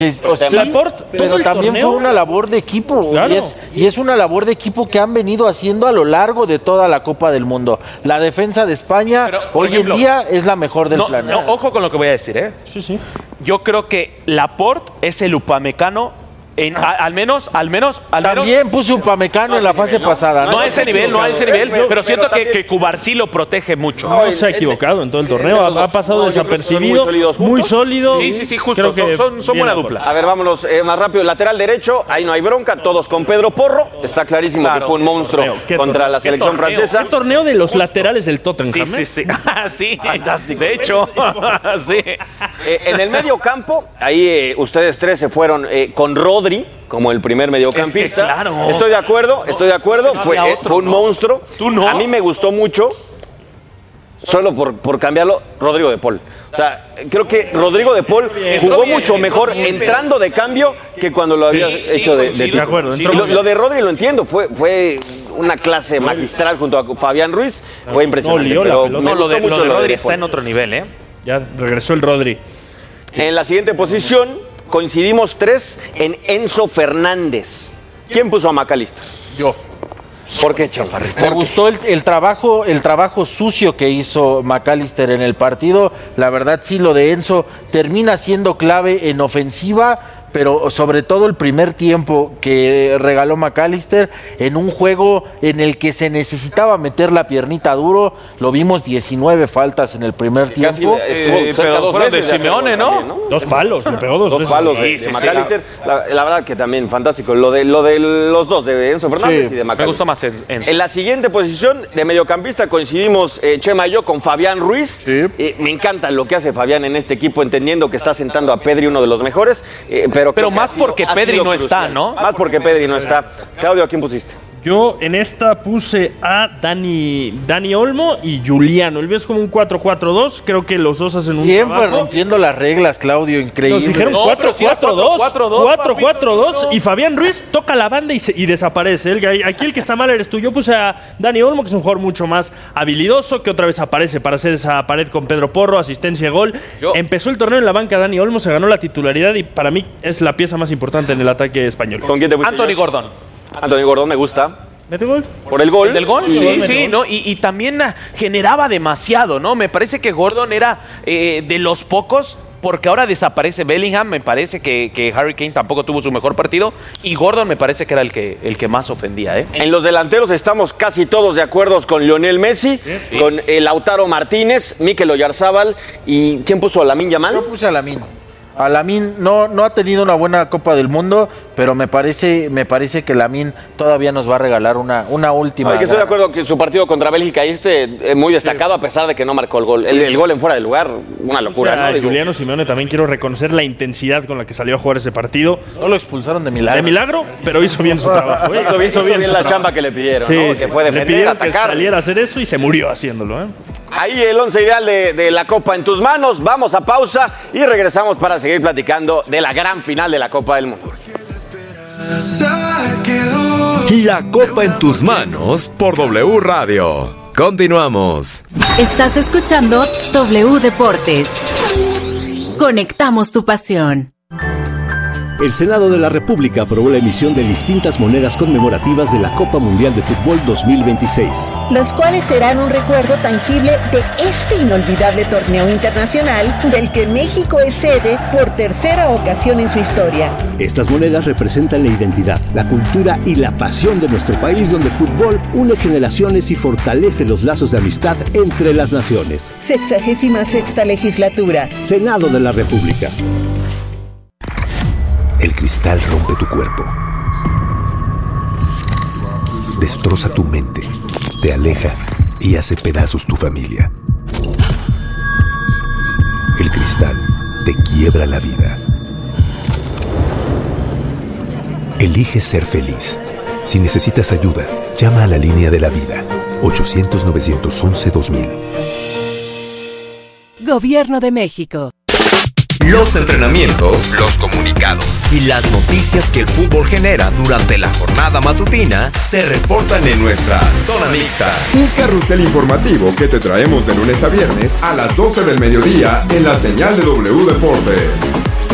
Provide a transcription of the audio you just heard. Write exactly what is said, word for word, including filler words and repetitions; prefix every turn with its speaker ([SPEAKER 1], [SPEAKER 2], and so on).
[SPEAKER 1] Es, o sea,
[SPEAKER 2] sí,
[SPEAKER 1] Laporte, pero también torneo, fue una labor de equipo, claro. y, es, y es una labor de equipo que han venido haciendo a lo largo de toda la Copa del Mundo. La defensa de España pero, hoy ejemplo, en día es la mejor del
[SPEAKER 3] no,
[SPEAKER 1] planeta.
[SPEAKER 3] No, ojo con lo que voy a decir, ¿eh?
[SPEAKER 1] Sí, sí.
[SPEAKER 3] Yo creo que Laporte es el Upamecano. En, a, al menos, al menos, al
[SPEAKER 1] También
[SPEAKER 3] menos,
[SPEAKER 1] puso Upamecano no en la fase
[SPEAKER 3] nivel,
[SPEAKER 1] pasada.
[SPEAKER 3] No, no a ese nivel, no a ese nivel, pero, pero siento pero que, que Cubarsí lo protege mucho.
[SPEAKER 2] No, no se ha equivocado en todo el torneo, ha, ha pasado no, desapercibido, muy, muy sólido.
[SPEAKER 3] Sí, sí, sí, justo, son, son, son buena dupla.
[SPEAKER 2] A ver, vámonos eh, más rápido. Lateral derecho, ahí no hay bronca, todos con Pedro Porro. Está clarísimo claro, que fue un monstruo contra la selección
[SPEAKER 3] torneo,
[SPEAKER 2] francesa.
[SPEAKER 3] ¿Qué
[SPEAKER 4] torneo de los laterales del Tottenham?
[SPEAKER 3] Sí, sí, sí. sí. Fantástico. De hecho, sí.
[SPEAKER 2] Eh, en el medio campo, ahí eh, ustedes tres se fueron eh, con Rodri como el primer mediocampista. Es que, claro. Estoy de acuerdo, estoy de acuerdo. No fue, eh, fue un ¿no? monstruo.
[SPEAKER 3] ¿Tú no?
[SPEAKER 2] A mí me gustó mucho, solo por, por cambiarlo, Rodrigo de Paul. O sea, creo que Rodrigo de Paul jugó mucho mejor entrando de cambio que cuando lo había sí, hecho de, de, de acuerdo. Lo, lo de Rodri lo entiendo, fue, fue una clase magistral junto a Fabián Ruiz. Fue impresionante.
[SPEAKER 3] No, pero no, lo de, mucho lo de Rodri está en otro nivel, ¿eh?
[SPEAKER 4] Ya regresó el Rodri.
[SPEAKER 2] En la siguiente posición coincidimos tres en Enzo Fernández. ¿Quién puso a McAllister?
[SPEAKER 1] Yo.
[SPEAKER 2] ¿Por qué, Chaparrito?
[SPEAKER 1] Me gustó el, el trabajo, el trabajo sucio que hizo McAllister en el partido. La verdad, sí, lo de Enzo termina siendo clave en ofensiva, pero sobre todo el primer tiempo que regaló McAllister en un juego en el que se necesitaba meter la piernita duro. Lo vimos diecinueve faltas en el primer
[SPEAKER 2] Casi
[SPEAKER 1] tiempo.
[SPEAKER 2] Estuvo
[SPEAKER 3] eh, cerca dos veces de Simeone, ¿no?
[SPEAKER 2] También, ¿no?
[SPEAKER 4] Dos palos, le pegó dos,
[SPEAKER 2] dos
[SPEAKER 4] veces.
[SPEAKER 2] palos de,
[SPEAKER 3] sí,
[SPEAKER 2] de
[SPEAKER 3] sí,
[SPEAKER 2] McAllister.
[SPEAKER 3] sí.
[SPEAKER 2] La, la verdad que también fantástico. Lo de, lo de los dos, de Enzo Fernández
[SPEAKER 1] sí,
[SPEAKER 2] y de McAllister.
[SPEAKER 3] Me gustó más Enzo.
[SPEAKER 2] En la siguiente posición de mediocampista coincidimos eh, Chema y yo con Fabián Ruiz.
[SPEAKER 1] Sí.
[SPEAKER 2] Eh, me encanta lo que hace Fabián en este equipo, entendiendo que está sentando a Pedri, uno de los mejores. Eh, pero
[SPEAKER 3] pero más
[SPEAKER 2] sido,
[SPEAKER 3] porque Pedri no crucial. está, ¿no?
[SPEAKER 2] Más porque Pedri no está. Claudio, ¿a quién pusiste?
[SPEAKER 4] Yo en esta puse a Dani, Dani Olmo y Juliano. El es como un cuatro cuatro dos. Creo que los dos hacen un
[SPEAKER 1] Siempre
[SPEAKER 4] trabajo.
[SPEAKER 1] rompiendo las reglas, Claudio, increíble.
[SPEAKER 4] Nos dijeron
[SPEAKER 3] No,
[SPEAKER 4] cuatro cuatro dos. cuatro cuatro dos.
[SPEAKER 3] No.
[SPEAKER 4] Y Fabián Ruiz toca la banda y, se, y desaparece. El, aquí el que está mal eres tú. Yo puse a Dani Olmo, que es un jugador mucho más habilidoso, que otra vez aparece para hacer esa pared con Pedro Porro, asistencia de gol. Yo. Empezó el torneo en la banca Dani Olmo, se ganó la titularidad y para mí es la pieza más importante en el ataque español.
[SPEAKER 2] ¿Con quién te pusiste?
[SPEAKER 3] Anthony Gordon.
[SPEAKER 2] Anthony Gordon me gusta.
[SPEAKER 4] ¿Mete gol?
[SPEAKER 2] Por el gol.
[SPEAKER 3] ¿El del gol?
[SPEAKER 2] Y,
[SPEAKER 3] sí, sí, ¿no? Y, y también generaba demasiado, ¿no? Me parece que Gordon era eh, de los pocos, porque ahora desaparece Bellingham, me parece que, que Harry Kane tampoco tuvo su mejor partido, y Gordon me parece que era el que, el que más ofendía, ¿eh?
[SPEAKER 2] En los delanteros estamos casi todos de acuerdo con Lionel Messi, sí. con el Lautaro Martínez, Mikel Oyarzábal, y ¿quién puso a Lamine Yamal?
[SPEAKER 1] Yo puse a Lamine. A Lamine no, no ha tenido una buena Copa del Mundo, pero me parece, me parece que Lamine todavía nos va a regalar una, una última.
[SPEAKER 2] Ay, que estoy de acuerdo que su partido contra Bélgica y este eh, muy destacado, sí. a pesar de que no marcó el gol. El, el gol en fuera de lugar, una locura.
[SPEAKER 4] O sea,
[SPEAKER 2] ¿no? Digo,
[SPEAKER 4] Juliano Simeone también quiero reconocer la intensidad con la que salió a jugar ese partido.
[SPEAKER 1] No lo expulsaron de milagro.
[SPEAKER 4] De milagro, pero hizo bien su trabajo. ¿eh?
[SPEAKER 2] hizo, bien, hizo bien, bien la trabajo. chamba que le pidieron,
[SPEAKER 4] sí,
[SPEAKER 2] ¿no?
[SPEAKER 4] Sí.
[SPEAKER 2] Que fue defender,
[SPEAKER 4] le pidieron
[SPEAKER 2] atacar.
[SPEAKER 4] Que saliera a hacer eso y se murió haciéndolo, ¿eh?
[SPEAKER 2] Ahí el once ideal de, de la Copa en tus manos. Vamos a pausa y regresamos para seguir platicando de la gran final de la Copa del Mundo.
[SPEAKER 5] La Copa en tus manos por W Radio. Continuamos.
[SPEAKER 6] Estás escuchando W Deportes. Conectamos tu pasión.
[SPEAKER 7] El Senado de la República aprobó la emisión de distintas monedas conmemorativas de la Copa Mundial de Fútbol dos mil veintiséis.
[SPEAKER 8] Las cuales serán un recuerdo tangible de este inolvidable torneo internacional del que México es sede por tercera ocasión en su historia.
[SPEAKER 7] Estas monedas representan la identidad, la cultura y la pasión de nuestro país, donde el fútbol une generaciones y fortalece los lazos de amistad entre las naciones.
[SPEAKER 8] Sexagésima sexta legislatura.
[SPEAKER 7] Senado de la República.
[SPEAKER 9] El cristal rompe tu cuerpo, destroza tu mente, te aleja y hace pedazos tu familia. El cristal te quiebra la vida. Elige ser feliz. Si necesitas ayuda, llama a la línea de la vida, ochocientos, novecientos once, dos mil.
[SPEAKER 6] Gobierno de México.
[SPEAKER 5] Los entrenamientos, los comunicados y las noticias que el fútbol genera durante la jornada matutina se reportan en nuestra Zona Mixta.
[SPEAKER 10] Un carrusel informativo que te traemos de lunes a viernes a las doce del mediodía en la señal de W Deportes.